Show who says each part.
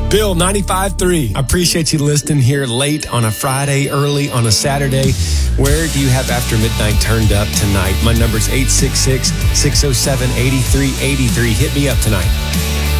Speaker 1: Bill 95.3. I appreciate you listening here late on a Friday, early on a Saturday. Where do you have After Midnight turned up tonight? My number's 866-607-8383. Hit me up tonight.